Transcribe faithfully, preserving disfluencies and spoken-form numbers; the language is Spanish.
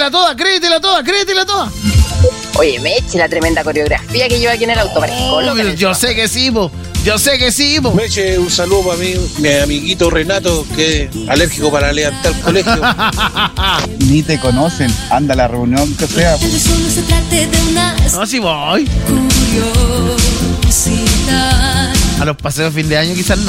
créetela toda, créetela toda, créetela toda. Oye, Meche, la tremenda coreografía que lleva aquí en el auto. Oh, yo sé que sí, po. Yo sé que sí, po. Meche, un saludo para mí, mi amiguito Renato, que es alérgico para levantar al colegio. Ni te conocen, anda a la reunión que sea. No, sí voy. A los paseos de fin de año quizás no.